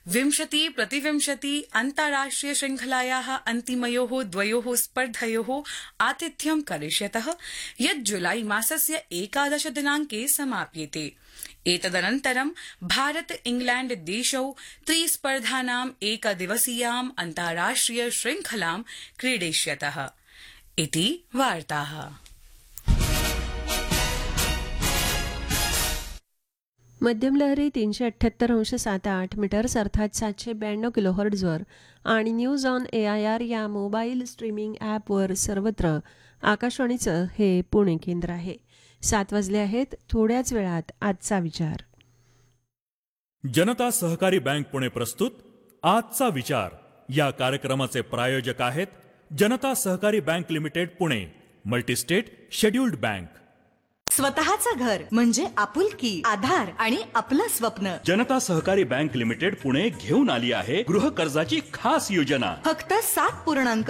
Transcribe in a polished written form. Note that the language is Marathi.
20-प्रतिविंशति अन्ताराष्ट्रिय श्रृंखलायाः अन्तिमयोः द्वयोः स्पर्धयोः आतिथ्यं करिष्यतः यत् जुलाई मासस्य 11 दिनाङ्के समाप्येते। एतदनन्तरं भारत इंग्लैंड देशौ त्रिस्पर्धानाम् एकदिवसीयाम् अन्ताराष्ट्रिय श्रृंखलां क्रीडिष्यतः इति वार्ताः। मध्यम लहरी 378.78 मीटर्स अर्थात 792 किलोहर्ट्झवर आणि न्यूज ऑन AIR या मोबाईल स्ट्रीमिंग ॲपवर सर्वत्र आकाशवाणीचं हे पुणे केंद्र आहे। 7 वाजले आहेत। थोड्याच वेळात आजचा विचार। जनता सहकारी बँक पुणे प्रस्तुत आजचा विचार या कार्यक्रमाचे प्रायोजक आहेत जनता सहकारी bank limited Pune, multi-state scheduled bank. स्वतःचं घर म्हणजे आपुलकी, आधार आणि आपलं स्वप्न। जनता सहकारी बँक लिमिटेड पुणे घेऊन आली आहे गृह कर्जाची खास योजना। फक्त 7